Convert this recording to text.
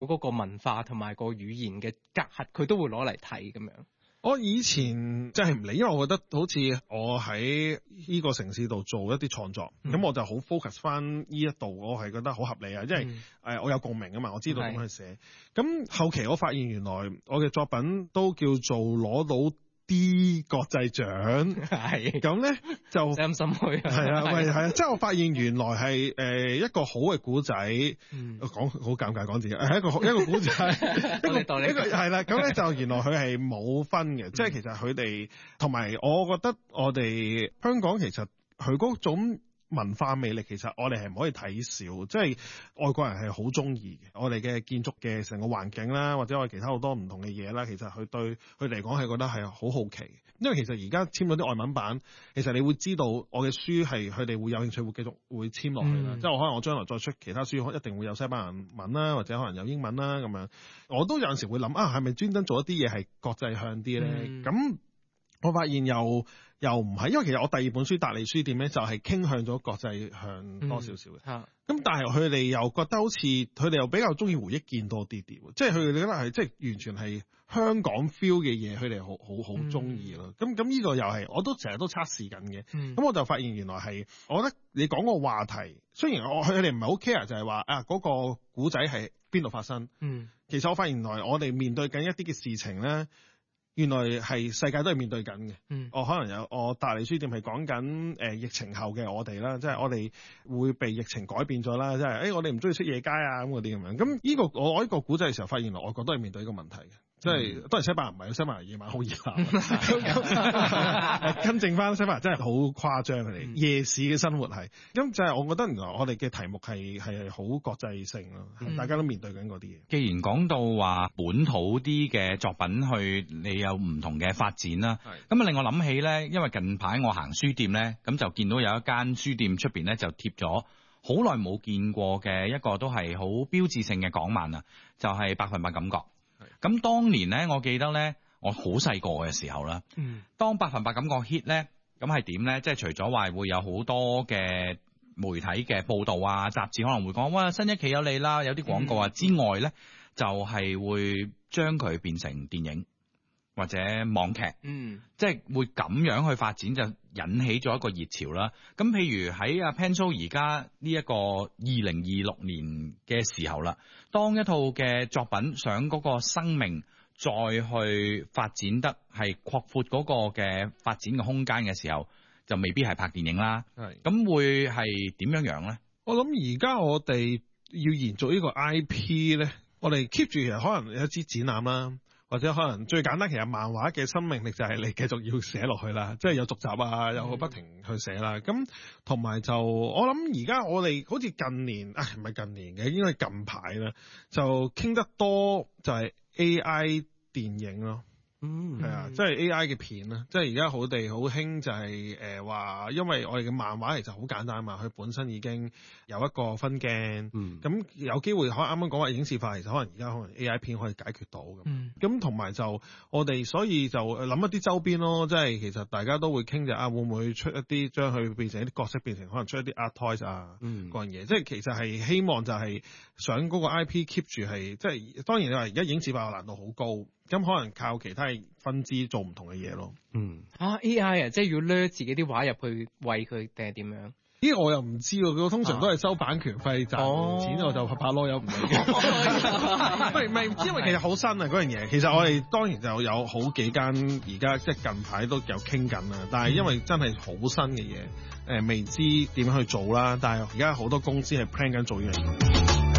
嗰個文化同埋個語言嘅隔閡，佢都會攞嚟睇咁樣。 我以前真係唔理，因為我覺得好似我喺呢個城市度做一啲創作，咁我就好 focus 翻呢一度，我係覺得好合理啊，因為我有共鳴啊嘛，我知道點樣去寫。咁後期我發現原來我嘅作品都叫做攞到啲國際獎，係咁咧就擔心佢係啊，係啊，即係我發現原來係一個好嘅古仔，講好尷尬講自己，係一個古仔，一個係啦，咁咧就原來佢係冇分嘅，即係其實佢哋同埋我覺得我哋香港其實佢嗰種文化魅力其實我哋係唔可以睇少，即係外國人係好中意嘅。我哋嘅建築嘅成個環境啦，或者我哋其他好多唔同嘅嘢啦，其實佢對佢嚟講係覺得係好好奇。因為其實而家簽咗啲外文版，其實你會知道我嘅書係佢哋會有興趣會繼續會簽落去啦。即係可能我將來再出其他書，一定會有西班牙文啦，或者可能有英文啦咁樣。我都有陣時會諗係咪專登做一啲嘢係國際向啲咧？咁我發現又唔係，因為其實我第二本書達利書店咧就係傾向咗國際向多少少嘅。咁但係佢哋又覺得好似佢哋又比較中意回憶見多啲，即係佢哋覺得係即係完全係香港 feel 嘅嘢，佢哋好中意咯。咁呢個又係我都成日都測試緊嘅。咁我就發現原來係，我覺得你講個話題，雖然佢哋唔係好 care，就係話嗰個古仔係邊度發生。其實我發現原來我哋面對緊一啲嘅事情咧。原來係世界都係面對緊嘅。我可能有我達利書店係講緊疫情後嘅我哋啦，即係我哋會被疫情改變咗啦，即係我哋唔中意出夜街啊咁嗰啲咁樣。咁呢個我呢個古仔嘅時候發現，外國都係面對呢個問題嘅。即係當然西班牙唔係，西班牙夜晚好熱鬧。跟正翻西班牙真係好誇張，佢哋夜市嘅生活係。咁就係我覺得原來我哋嘅題目係好國際性咯，大家都面對緊嗰啲嘢。 既然講到話本土啲嘅作品你有唔同嘅發展啦，咁啊令我諗起咧，因為近排我行書店咧，咁就見到有一間書店出邊咧就貼咗好耐冇見過嘅一個都係好標誌性嘅港漫啊，就係百分百感覺。咁當年咧，我記得咧，我好細個嘅時候啦，當百分百感覺 hit 咧，咁係點咧？即係除咗話會有好多嘅媒體嘅報道啊，雜誌可能會講哇新一期有你啦，有啲廣告啊之外咧，就係會將佢變成電影或者網劇，即係會咁樣去發展，就引起咗一個熱潮啦。咁譬如喺阿 Pencil 而家呢一個2026年嘅時候啦，當一套嘅作品想嗰個生命再去發展得係擴闊嗰個嘅發展嘅空間嘅時候，就未必係拍電影啦。咁會係點樣咧？ 我諗而家我哋要延續呢個 IP 咧，我哋 keep 住其實可能有一支展覽啦。或者可能最簡單，其實漫畫嘅生命力就係你繼續要寫落去啦，即係有續集啊，有不停去寫啦。咁同埋就我諗而家我哋好似近年唔係近年嘅，應該係近排啦，就傾得多就係 AI 電影咯。係啊，即係 AI 嘅片啦，即係而家好興就係話，因為我哋嘅漫畫其實好簡單嘛，佢本身已經有一個分鏡，咁有機會可能啱啱講話影視化，其實可能而家可能 AI 片可以解決到咁，咁同埋就我哋所以就諗一啲周邊咯，即係其實大家都會傾就會唔會出一啲將佢變成一啲角色，變成可能出一啲 art toys 啊嗰樣嘢，即係其實係希望就係想嗰個 IP keep 住係，即係當然你話而家影視化嘅難度好高，咁可能靠其他分支做唔同嘅嘢咯。 AI 即係要掠自己啲畫入去餵佢定係點樣？ 呢個我又唔知喎，佢通常都係收版權費賺錢，我就拍囉柚唔理嘅。唔係，因為其實好新啊嗰樣嘢。其實我哋當然就有好幾間而家即係近排都有傾緊啦，但係因為真係好新嘅嘢，未知點樣去做啦。但係而家好多公司係 plan 緊做呢樣嘢。